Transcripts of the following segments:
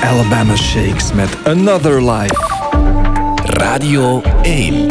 Alabama Shakes met Another Life. Radio 1.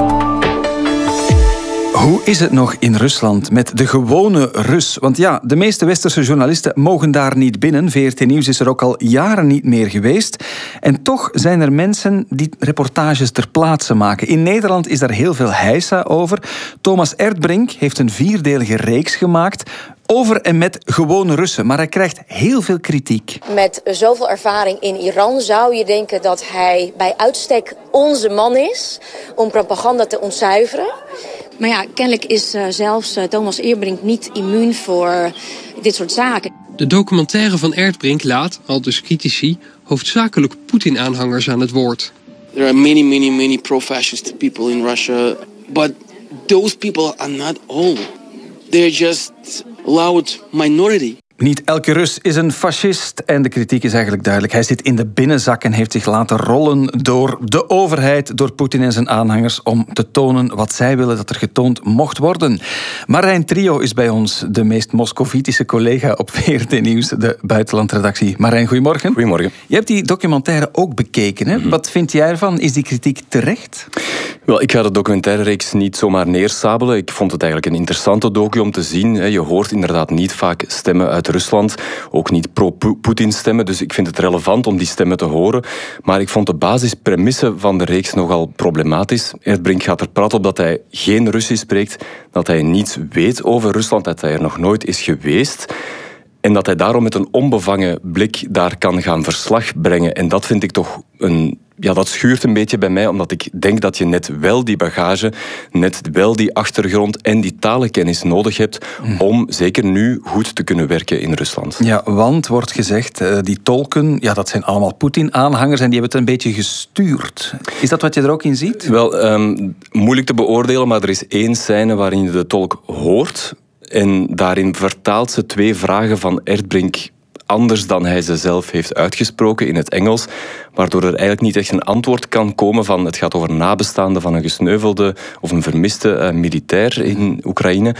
Hoe is het nog in Rusland met de gewone Rus? Want ja, de meeste westerse journalisten mogen daar niet binnen. VRT Nieuws is er ook al jaren niet meer geweest. En toch zijn er mensen die reportages ter plaatse maken. In Nederland is daar heel veel heisa over. Thomas Erdbrink heeft een 4-delige reeks gemaakt over en met gewone Russen. Maar hij krijgt heel veel kritiek. Met zoveel ervaring in Iran zou je denken dat hij bij uitstek onze man is om propaganda te ontzuiveren. Maar ja, kennelijk is zelfs Thomas Erdbrink niet immuun voor dit soort zaken. De documentaire van Erdbrink laat, aldus critici, hoofdzakelijk Poetin-aanhangers aan het woord. There are many pro-fascist people in Russia, but those people are not all. They're just loud minority. Niet elke Rus is een fascist en de kritiek is eigenlijk duidelijk. Hij zit in de binnenzak en heeft zich laten rollen door de overheid, door Poetin en zijn aanhangers, om te tonen wat zij willen dat er getoond mocht worden. Marijn Trio is bij ons, de meest moscovitische collega op VRT Nieuws, de buitenlandredactie. Marijn, goedemorgen. Goedemorgen. Je hebt die documentaire ook bekeken, hè? Wat vind jij ervan? Is die kritiek terecht? Wel, ik ga de documentaire-reeks niet zomaar neersabelen. Ik vond het eigenlijk een interessante docu om te zien. Je hoort inderdaad niet vaak stemmen uit Rusland, ook niet pro-Poetin stemmen, dus ik vind het relevant om die stemmen te horen. Maar ik vond de basispremisse van de reeks nogal problematisch. Erdbrink gaat er prat op dat hij geen Russisch spreekt, dat hij niets weet over Rusland, dat hij er nog nooit is geweest. En dat hij daarom met een onbevangen blik daar kan gaan verslag brengen. En dat vind ik toch dat schuurt een beetje bij mij, omdat ik denk dat je net wel die bagage, net wel die achtergrond en die talenkennis nodig hebt om zeker nu goed te kunnen werken in Rusland. Ja, want wordt gezegd, die tolken, ja, dat zijn allemaal Poetin-aanhangers en die hebben het een beetje gestuurd. Is dat wat je er ook in ziet? Wel, moeilijk te beoordelen, maar er is één scène waarin je de tolk hoort. En daarin vertaalt ze 2 vragen van Erdbrink anders dan hij ze zelf heeft uitgesproken in het Engels, waardoor er eigenlijk niet echt een antwoord kan komen van het gaat over nabestaanden van een gesneuvelde of een vermiste militair in Oekraïne.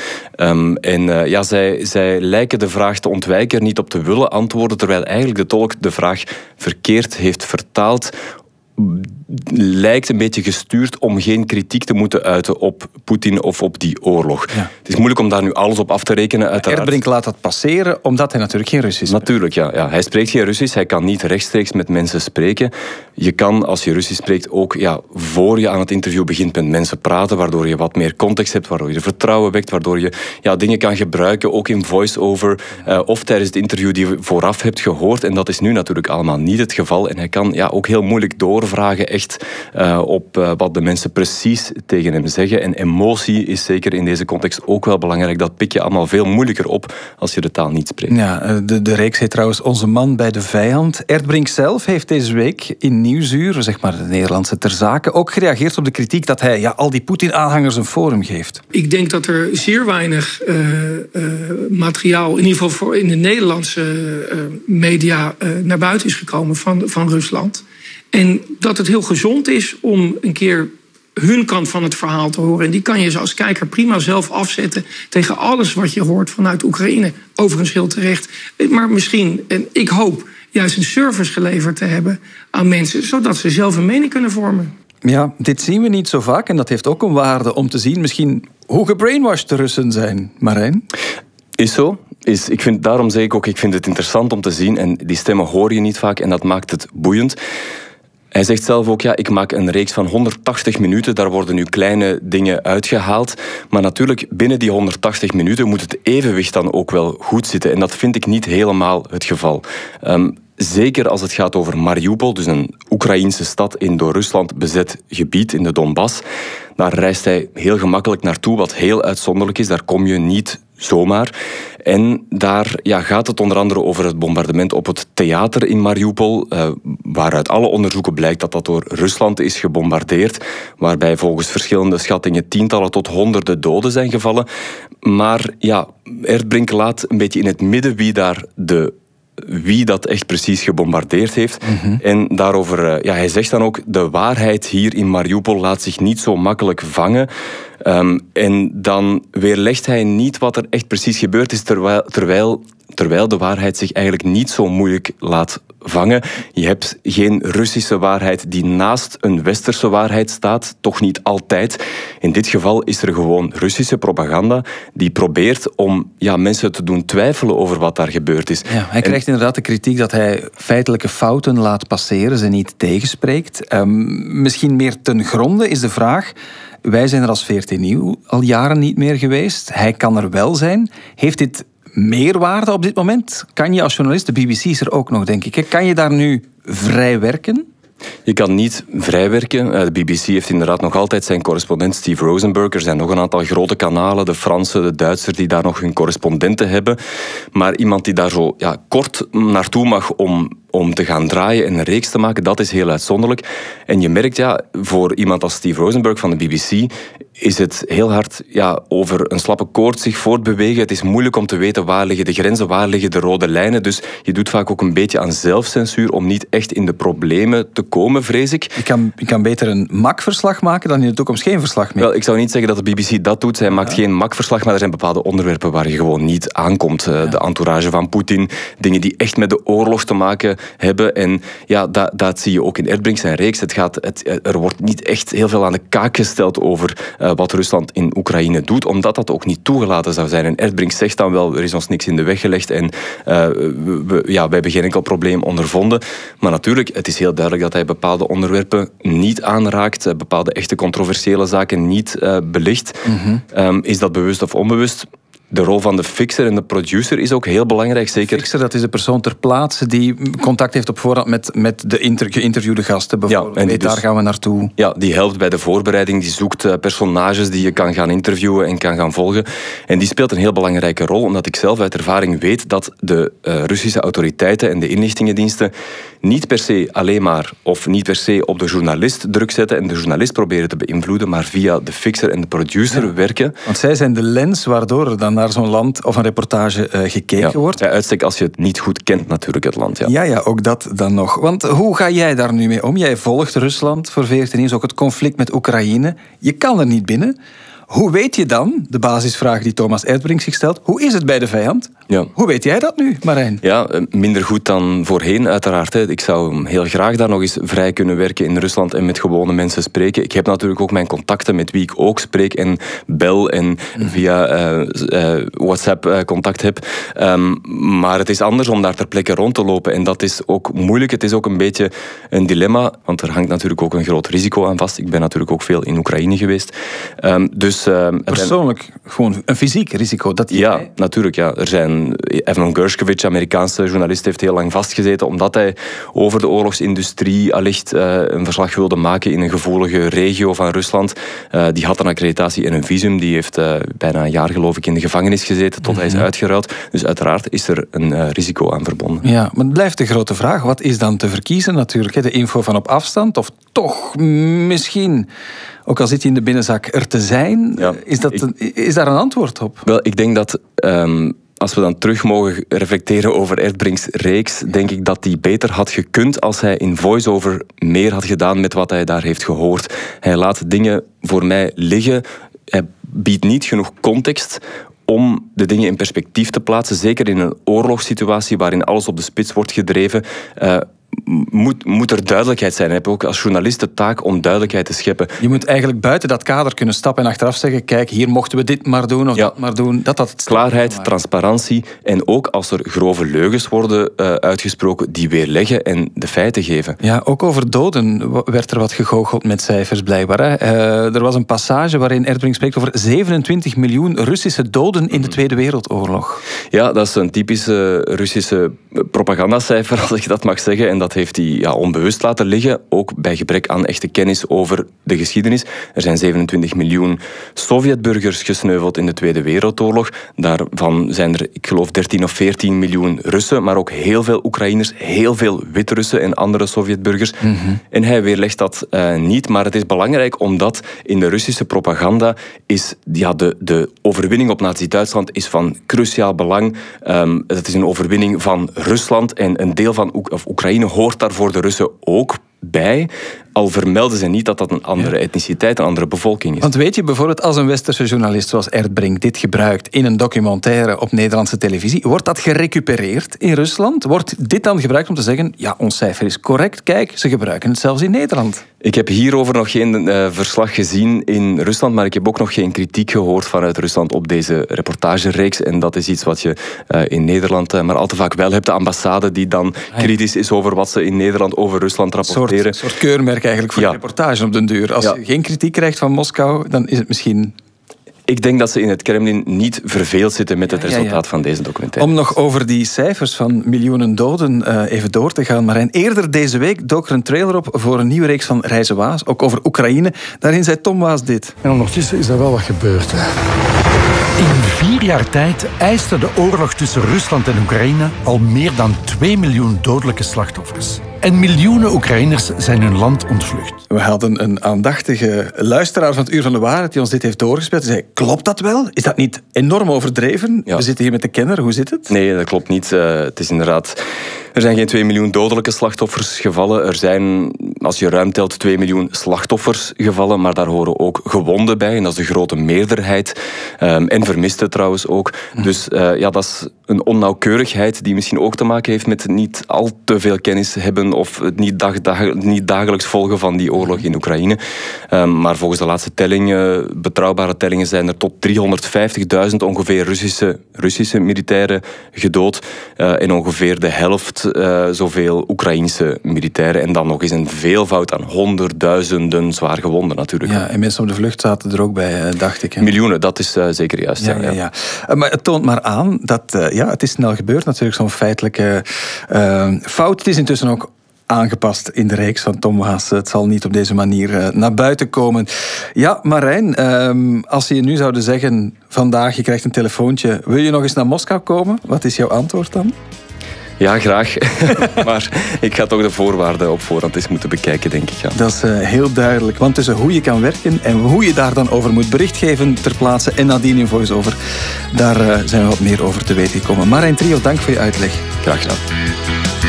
Zij lijken de vraag te ontwijken, er niet op te willen antwoorden, terwijl eigenlijk de tolk de vraag verkeerd heeft vertaald. Lijkt een beetje gestuurd om geen kritiek te moeten uiten op Poetin of op die oorlog. Ja. Het is moeilijk om daar nu alles op af te rekenen, uiteraard. Erdbrink laat dat passeren, omdat hij natuurlijk geen Russisch spreekt. Natuurlijk, ja. Hij spreekt geen Russisch, hij kan niet rechtstreeks met mensen spreken. Je kan, als je Russisch spreekt, ook voor je aan het interview begint met mensen praten, waardoor je wat meer context hebt, waardoor je vertrouwen wekt, waardoor je dingen kan gebruiken, ook in voice-over, of tijdens het interview die je vooraf hebt gehoord. En dat is nu natuurlijk allemaal niet het geval. En hij kan ook heel moeilijk doorvragen, echt op wat de mensen precies tegen hem zeggen. En emotie is zeker in deze context ook wel belangrijk. Dat pik je allemaal veel moeilijker op als je de taal niet spreekt. Ja, de reeks heet trouwens Onze man bij de vijand. Erdbrink zelf heeft deze week in Nieuwsuur, zeg maar de Nederlandse ter zake, ook gereageerd op de kritiek dat hij al die Poetin-aanhangers een forum geeft. Ik denk dat er zeer weinig materiaal, in ieder geval in de Nederlandse media, naar buiten is gekomen van Rusland. En dat het heel gezond is om een keer hun kant van het verhaal te horen. En die kan je als kijker prima zelf afzetten tegen alles wat je hoort vanuit Oekraïne. Overigens heel terecht. Maar misschien, en ik hoop, juist een service geleverd te hebben aan mensen, zodat ze zelf een mening kunnen vormen. Ja, dit zien we niet zo vaak en dat heeft ook een waarde om te zien misschien hoe gebrainwashed de Russen zijn. Marijn? Is zo. Daarom zeg ik ook, ik vind het interessant om te zien. En die stemmen hoor je niet vaak en dat maakt het boeiend. Hij zegt zelf ook, ik maak een reeks van 180 minuten. Daar worden nu kleine dingen uitgehaald. Maar natuurlijk, binnen die 180 minuten moet het evenwicht dan ook wel goed zitten. En dat vind ik niet helemaal het geval. Zeker als het gaat over Mariupol, dus een Oekraïnse stad in door Rusland bezet gebied in de Donbass. Daar reist hij heel gemakkelijk naartoe, wat heel uitzonderlijk is. Daar kom je niet zomaar. En daar gaat het onder andere over het bombardement op het theater in Mariupol, waaruit alle onderzoeken blijkt dat dat door Rusland is gebombardeerd, waarbij volgens verschillende schattingen tientallen tot honderden doden zijn gevallen. Maar Erdbrink laat een beetje in het midden wie dat echt precies gebombardeerd heeft. En daarover, hij zegt dan ook, de waarheid hier in Mariupol laat zich niet zo makkelijk vangen. En dan weerlegt hij niet wat er echt precies gebeurd is, terwijl de waarheid zich eigenlijk niet zo moeilijk laat vangen. Je hebt geen Russische waarheid die naast een westerse waarheid staat. Toch niet altijd. In dit geval is er gewoon Russische propaganda die probeert om mensen te doen twijfelen over wat daar gebeurd is. Ja, hij krijgt inderdaad de kritiek dat hij feitelijke fouten laat passeren, ze niet tegenspreekt. Misschien meer ten gronde is de vraag... Wij zijn er als VRT Nieuw al jaren niet meer geweest. Hij kan er wel zijn. Heeft dit meerwaarde op dit moment? Kan je als journalist, de BBC is er ook nog, denk ik. Kan je daar nu vrij werken? Je kan niet vrij werken. De BBC heeft inderdaad nog altijd zijn correspondent Steve Rosenberg. Er zijn nog een aantal grote kanalen, de Fransen, de Duitsers, die daar nog hun correspondenten hebben. Maar iemand die daar zo kort naartoe mag om te gaan draaien en een reeks te maken, dat is heel uitzonderlijk. En je merkt, voor iemand als Steve Rosenberg van de BBC is het heel hard over een slappe koord zich voortbewegen. Het is moeilijk om te weten waar liggen de grenzen, waar liggen de rode lijnen. Dus je doet vaak ook een beetje aan zelfcensuur om niet echt in de problemen te komen, vrees ik. Je kan beter een MAC-verslag maken dan in de toekomst geen verslag meer. Wel, ik zou niet zeggen dat de BBC dat doet. Zij maakt geen MAC-verslag, maar er zijn bepaalde onderwerpen waar je gewoon niet aankomt. De entourage van Poetin, dingen die echt met de oorlog te maken hebben. En dat zie je ook in Erdbrink zijn reeks. Er wordt niet echt heel veel aan de kaak gesteld over wat Rusland in Oekraïne doet, omdat dat ook niet toegelaten zou zijn. En Erdbrink zegt dan wel, er is ons niks in de weg gelegd en wij hebben geen enkel probleem ondervonden. Maar natuurlijk, het is heel duidelijk dat hij bepaalde onderwerpen niet aanraakt, bepaalde echte controversiële zaken niet belicht. Is dat bewust of onbewust? De rol van de fixer en de producer is ook heel belangrijk, zeker. De fixer, dat is de persoon ter plaatse die contact heeft op voorhand met de geïnterviewde gasten. Bijvoorbeeld. En daar gaan we naartoe. Ja, die helpt bij de voorbereiding. Die zoekt personages die je kan gaan interviewen en kan gaan volgen. En die speelt een heel belangrijke rol, omdat ik zelf uit ervaring weet dat de Russische autoriteiten en de inlichtingendiensten niet per se alleen maar of niet per se op de journalist druk zetten en de journalist proberen te beïnvloeden, maar via de fixer en de producer werken. Want zij zijn de lens waardoor er dan naar zo'n land of een reportage gekeken wordt. Bij uitstek als je het niet goed kent natuurlijk, het land. Ja, ook dat dan nog. Want hoe ga jij daar nu mee om? Jij volgt Rusland voor VRT Nieuws, ook het conflict met Oekraïne. Je kan er niet binnen. Hoe weet je dan, de basisvraag die Thomas Erdbrink zich stelt, hoe is het bij de vijand? Ja. Hoe weet jij dat nu, Marijn? Ja, minder goed dan voorheen, uiteraard. Ik zou heel graag daar nog eens vrij kunnen werken in Rusland en met gewone mensen spreken. Ik heb natuurlijk ook mijn contacten met wie ik ook spreek en bel en via WhatsApp contact heb. Maar het is anders om daar ter plekke rond te lopen en dat is ook moeilijk. Het is ook een beetje een dilemma, want er hangt natuurlijk ook een groot risico aan vast. Ik ben natuurlijk ook veel in Oekraïne geweest. Persoonlijk, gewoon een fysiek risico? Natuurlijk. Ja. Er zijn Evan Gershkovich, Amerikaanse journalist, heeft heel lang vastgezeten omdat hij over de oorlogsindustrie allicht een verslag wilde maken in een gevoelige regio van Rusland. Die had een accreditatie en een visum. Die heeft bijna een jaar, geloof ik, in de gevangenis gezeten tot hij is uitgeruild. Dus uiteraard is er een risico aan verbonden. Ja, maar het blijft de grote vraag. Wat is dan te verkiezen natuurlijk? De info van op afstand of toch misschien, ook al zit je in de binnenzak, er te zijn? Ja, is daar een antwoord op? Wel, ik denk dat als we dan terug mogen reflecteren over Erdbrinks reeks, denk ik dat die beter had gekund als hij in voice-over meer had gedaan met wat hij daar heeft gehoord. Hij laat dingen voor mij liggen. Hij biedt niet genoeg context om de dingen in perspectief te plaatsen. Zeker in een oorlogssituatie waarin alles op de spits wordt gedreven. Moet er duidelijkheid zijn. Je hebt ook als journalist de taak om duidelijkheid te scheppen. Je moet eigenlijk buiten dat kader kunnen stappen en achteraf zeggen, kijk, hier mochten we dit maar doen of dat maar doen. Klaarheid, transparantie en ook als er grove leugens worden uitgesproken, die weerleggen en de feiten geven. Ja, ook over doden werd er wat gegoocheld met cijfers blijkbaar. Er was een passage waarin Erdbrink spreekt over 27 miljoen Russische doden in de Tweede Wereldoorlog. Ja, dat is een typische Russische propagandacijfer, als ik dat mag zeggen. En dat heeft hij onbewust laten liggen, ook bij gebrek aan echte kennis over de geschiedenis. Er zijn 27 miljoen Sovjetburgers gesneuveld in de Tweede Wereldoorlog. Daarvan zijn er, ik geloof, 13 of 14 miljoen Russen, maar ook heel veel Oekraïners, heel veel Wit-Russen en andere Sovjetburgers. En hij weerlegt dat niet, maar het is belangrijk omdat in de Russische propaganda is de overwinning op Nazi-Duitsland is van cruciaal belang. Het is een overwinning van Rusland en een deel van Oekraïne hoort daar voor de Russen ook bij. Al vermelden ze niet dat dat een andere etniciteit, een andere bevolking is. Want weet je bijvoorbeeld, als een westerse journalist zoals Erdbrink dit gebruikt in een documentaire op Nederlandse televisie, wordt dat gerecupereerd in Rusland? Wordt dit dan gebruikt om te zeggen, ja, ons cijfer is correct, kijk, ze gebruiken het zelfs in Nederland? Ik heb hierover nog geen verslag gezien in Rusland, maar ik heb ook nog geen kritiek gehoord vanuit Rusland op deze reportagereeks. En dat is iets wat je in Nederland maar al te vaak wel hebt. De ambassade die dan kritisch is over wat ze in Nederland over Rusland rapporteren. Een soort keurmerk eigenlijk voor de reportage op den duur. Als je geen kritiek krijgt van Moskou, dan is het misschien... Ik denk dat ze in het Kremlin niet verveeld zitten met het resultaat van deze documentaire. Om nog over die cijfers van miljoenen doden even door te gaan, Marijn. Eerder deze week dook er een trailer op voor een nieuwe reeks van Reizen Waas, ook over Oekraïne. Daarin zei Tom Waas dit. En ondertussen is er wel wat gebeurd. In 4 jaar tijd eiste de oorlog tussen Rusland en Oekraïne al meer dan 2 miljoen dodelijke slachtoffers. En miljoenen Oekraïners zijn hun land ontvlucht. We hadden een aandachtige luisteraar van het Uur van de Waarheid die ons dit heeft doorgespeeld. Hij zei, klopt dat wel? Is dat niet enorm overdreven? Ja. We zitten hier met de kenner, hoe zit het? Nee, dat klopt niet. Het is inderdaad... Er zijn geen 2 miljoen dodelijke slachtoffers gevallen. Er zijn, als je ruim telt, 2 miljoen slachtoffers gevallen. Maar daar horen ook gewonden bij. En dat is de grote meerderheid. En vermisten trouwens ook. Dus dat is een onnauwkeurigheid die misschien ook te maken heeft met niet al te veel kennis hebben of het niet dagelijks volgen van die oorlog in Oekraïne. Maar volgens de laatste tellingen, betrouwbare tellingen, zijn er tot 350.000 ongeveer Russische militairen gedood. En ongeveer de helft zoveel Oekraïnse militairen. En dan nog eens een veelvoud aan honderdduizenden zwaar gewonden natuurlijk. Ja, en mensen op de vlucht zaten er ook bij, dacht ik. Hè? Miljoenen, dat is zeker juist. Ja. Maar het toont maar aan dat het is snel gebeurd natuurlijk, zo'n feitelijke fout. Het is intussen ook aangepast in de reeks van Tom Waas. Het zal niet op deze manier naar buiten komen. Ja, Marijn, als ze je nu zouden zeggen, vandaag, je krijgt een telefoontje, wil je nog eens naar Moskou komen? Wat is jouw antwoord dan? Ja, graag. Maar ik ga toch de voorwaarden op voorhand eens moeten bekijken, denk ik. Ja. Dat is heel duidelijk. Want tussen hoe je kan werken en hoe je daar dan over moet bericht geven ter plaatse en nadien in VoiceOver, daar zijn we wat meer over te weten gekomen. Marijn Trio, dank voor je uitleg. Graag gedaan.